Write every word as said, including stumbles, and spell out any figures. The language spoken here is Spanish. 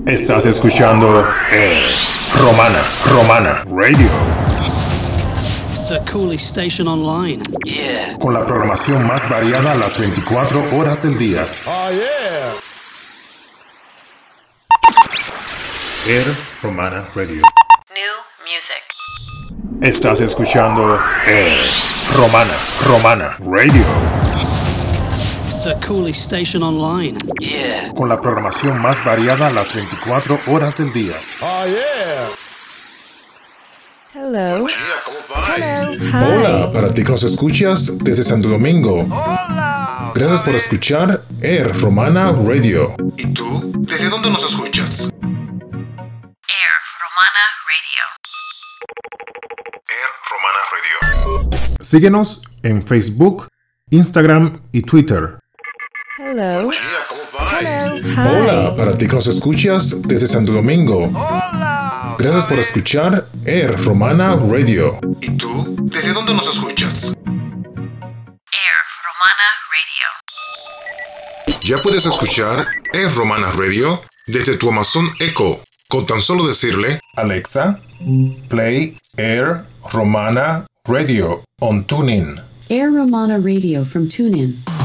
Estás escuchando eh, Romana, Romana Radio. The coolest station online. Yeah. Con la programación más variada a las veinticuatro horas del día. Oh, yeah. Air Romana Radio. New music. Estás escuchando eh, Romana, Romana Radio. The coolest station online. Yeah. Con la programación más variada a las veinticuatro horas del día. Oh, yeah. Hello. Hello. Hi. Hola, para ti que nos escuchas desde Santo Domingo. Hola. Gracias por escuchar Air Romana Radio. ¿Y tú? ¿Desde dónde nos escuchas? Air Romana Radio. Air Romana Radio. Síguenos en Facebook, Instagram y Twitter. Hello. Hello. Hi. Hola, para ti que nos escuchas desde Santo Domingo. Hola. Gracias por escuchar Air Romana Radio. ¿Y tú? ¿Desde dónde nos escuchas? Air Romana Radio. Ya puedes escuchar Air Romana Radio desde tu Amazon Echo, con tan solo decirle: Alexa, play Air Romana Radio on TuneIn. Air Romana Radio from TuneIn.